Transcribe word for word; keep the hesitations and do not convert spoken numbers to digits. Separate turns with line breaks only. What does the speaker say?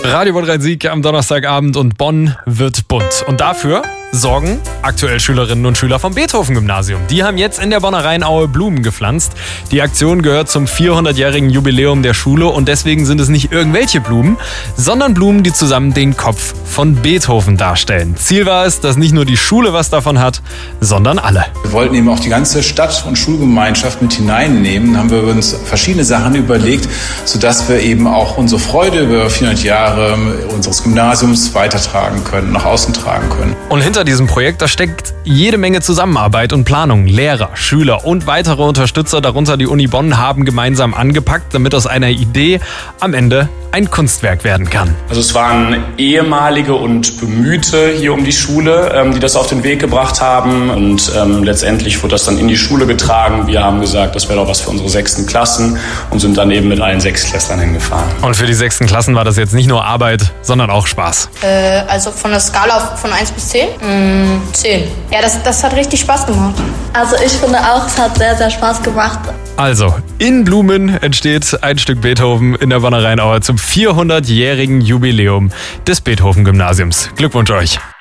Radio Bonn Rhein-Sieg am Donnerstagabend und Bonn wird bunt. Und dafür sorgen aktuell Schülerinnen und Schüler vom Beethoven-Gymnasium. Die haben jetzt in der Bonner Rheinaue Blumen gepflanzt. Die Aktion gehört zum vierhundertjährigen Jubiläum der Schule und deswegen sind es nicht irgendwelche Blumen, sondern Blumen, die zusammen den Kopf von Beethoven darstellen. Ziel war es, dass nicht nur die Schule was davon hat, sondern alle.
Wir wollten eben auch die ganze Stadt- und Schulgemeinschaft mit hineinnehmen. Da haben wir uns verschiedene Sachen überlegt, sodass wir eben auch unsere Freude über vierhundert Jahre unseres Gymnasiums weitertragen können, nach außen tragen können.
Und hinter diesem Projekt, da steckt jede Menge Zusammenarbeit und Planung. Lehrer, Schüler und weitere Unterstützer, darunter die Uni Bonn, haben gemeinsam angepackt, damit aus einer Idee am Ende ein Kunstwerk werden kann.
Also es waren ehemalige und Bemühte hier um die Schule, ähm, die das auf den Weg gebracht haben. Und ähm, letztendlich wurde das dann in die Schule getragen. Wir haben gesagt, das wäre doch was für unsere sechsten Klassen und sind dann eben mit allen Sechstklässlern hingefahren.
Und für die sechsten Klassen war das jetzt nicht nur Arbeit, sondern auch Spaß.
Äh, also von der Skala von eins bis zehn? Mm, zehn. Ja, das, das hat richtig Spaß gemacht.
Also ich finde auch, es hat sehr, sehr Spaß gemacht.
Also, in Blumen entsteht ein Stück Beethoven in der Bonner Rheinaue zum vierhundertjährigen Jubiläum des Beethoven-Gymnasiums. Glückwunsch euch!